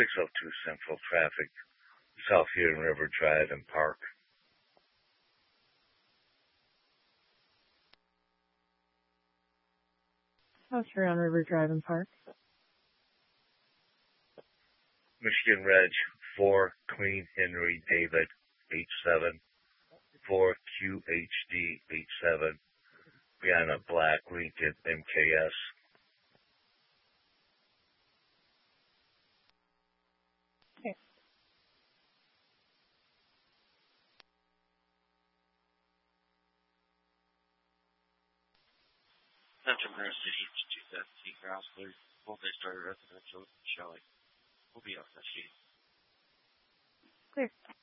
602 Central traffic, South Huron River Drive and Park. South Huron River Drive and Park. Michigan Reg 4 Queen Henry David H7 4 QHD H7 Brianna Black Lincoln MKS. Okay. Central Mirror City, 217 Groundsler, full-day starter residential, Shelley. We'll be off that sheet. Clear.